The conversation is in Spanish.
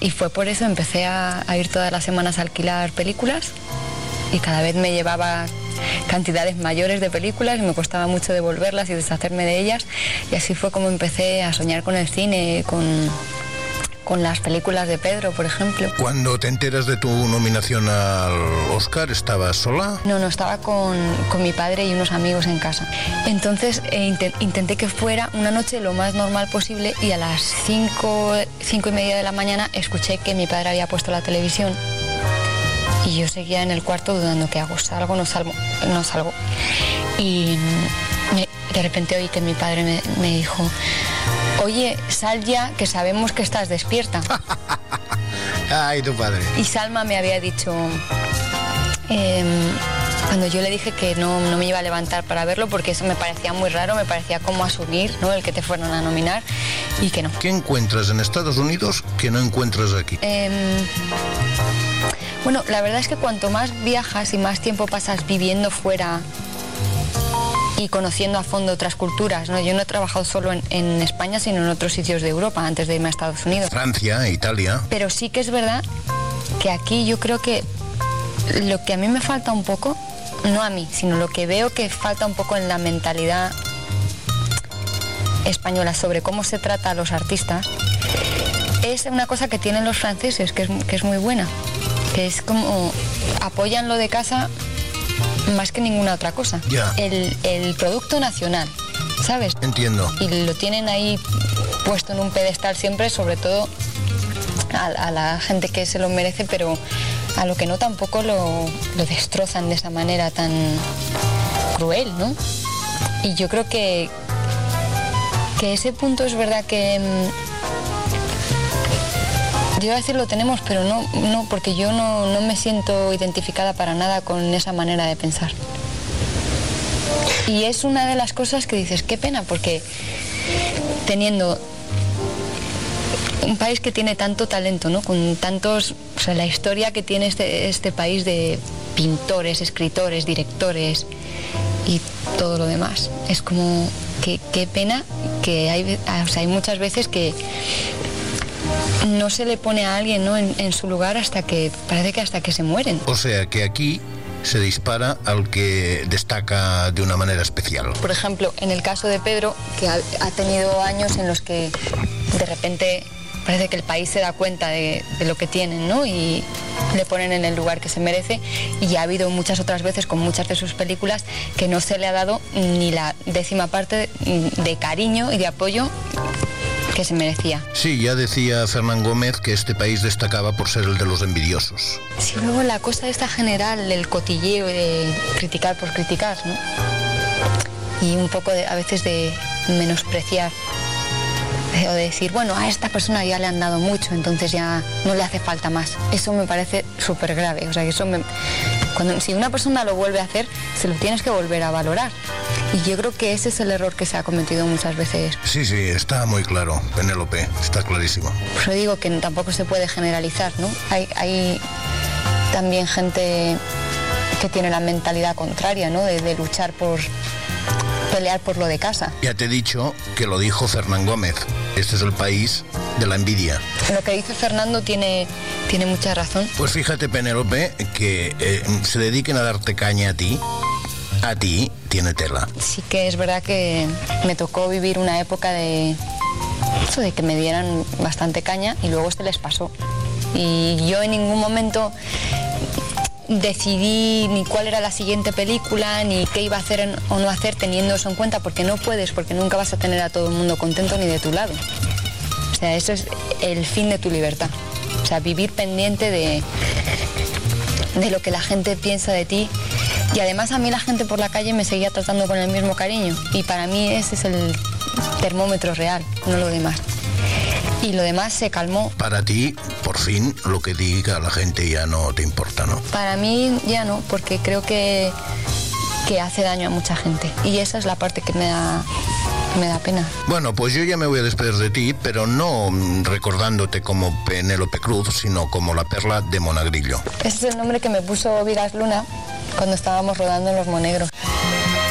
Y fue por eso empecé a ir todas las semanas a alquilar películas y cada vez me llevaba cantidades mayores de películas y me costaba mucho devolverlas y deshacerme de ellas. Y así fue como empecé a soñar con el cine, con las películas de Pedro, por ejemplo. Cuando te enteras de tu nominación al Oscar, ¿estabas sola? No, estaba con mi padre y unos amigos en casa. Entonces intenté que fuera una noche lo más normal posible y a las 5:30 de la mañana escuché que mi padre había puesto la televisión y yo seguía en el cuarto dudando, ¿qué hago? ¿Salgo o no salgo? No salgo. Y de repente oí que mi padre me dijo: oye, sal ya, que sabemos que estás despierta. Ay, tu padre. Y Salma me había dicho, cuando yo le dije que no me iba a levantar para verlo, porque eso me parecía muy raro, me parecía como asumir, ¿no?, el que te fueran a nominar, y que no. ¿Qué encuentras en Estados Unidos que no encuentras aquí? Bueno, la verdad es que cuanto más viajas y más tiempo pasas viviendo fuera y conociendo a fondo otras culturas, ¿no? Yo no he trabajado solo en España, sino en otros sitios de Europa antes de irme a Estados Unidos. Francia, Italia. Pero sí que es verdad que aquí yo creo que lo que a mí me falta un poco, no a mí, sino lo que veo que falta un poco en la mentalidad española sobre cómo se trata a los artistas, es una cosa que tienen los franceses, que es muy buena, que es como apoyan lo de casa más que ninguna otra cosa. Ya. El producto nacional, ¿sabes? Entiendo. Y lo tienen ahí puesto en un pedestal siempre, sobre todo a la gente que se lo merece, pero a lo que no tampoco lo destrozan de esa manera tan cruel, ¿no? Y yo creo que ese punto es verdad que yo a veces lo tenemos, pero no, porque yo no me siento identificada para nada con esa manera de pensar. Y es una de las cosas que dices, qué pena, porque teniendo un país que tiene tanto talento, ¿no?, con tantos, o sea, la historia que tiene este país de pintores, escritores, directores y todo lo demás, es como que qué pena que hay muchas veces que no se le pone a alguien, ¿no?, en su lugar hasta que se mueren. O sea que aquí se dispara al que destaca de una manera especial. Por ejemplo, en el caso de Pedro, que ha tenido años en los que de repente parece que el país se da cuenta de lo que tienen, ¿no?, y le ponen en el lugar que se merece, y ha habido muchas otras veces con muchas de sus películas que no se le ha dado ni la 10ª parte de cariño y de apoyo que se merecía. Sí, ya decía Fernán Gómez que este país destacaba por ser el de los envidiosos. Sí, luego la cosa esta general, el cotilleo de criticar por criticar, ¿no? Y un poco a veces de menospreciar, o de decir, bueno, a esta persona ya le han dado mucho, entonces ya no le hace falta más. Eso me parece súper grave. O sea, que eso si una persona lo vuelve a hacer, se lo tienes que volver a valorar. Y yo creo que ese es el error que se ha cometido muchas veces. Sí, está muy claro, Penélope, está clarísimo. Por eso digo que tampoco se puede generalizar, ¿no? Hay también gente que tiene la mentalidad contraria, ¿no?, de luchar por pelear por lo de casa. Ya te he dicho que lo dijo Fernán Gómez. Este es el país de la envidia. Lo que dice Fernando tiene mucha razón. Pues fíjate, Penélope, que se dediquen a darte caña a ti tiene tela. Sí que es verdad que me tocó vivir una época de que me dieran bastante caña y luego se les pasó. Y yo en ningún momento decidí ni cuál era la siguiente película, ni qué iba a hacer o no hacer teniendo eso en cuenta, porque no puedes, porque nunca vas a tener a todo el mundo contento ni de tu lado. O sea, eso es el fin de tu libertad. O sea, vivir pendiente de lo que la gente piensa de ti. Y además a mí la gente por la calle me seguía tratando con el mismo cariño. Y para mí ese es el termómetro real, no lo demás. Y lo demás se calmó. Para ti, por fin, lo que diga la gente ya no te importa, ¿no? Para mí ya no, porque creo que hace daño a mucha gente. Y esa es la parte que me da pena. Bueno, pues yo ya me voy a despedir de ti, pero no recordándote como Penélope Cruz, sino como la perla de Monagrillo. Ese es el nombre que me puso Vigas Luna cuando estábamos rodando en Los Monegros.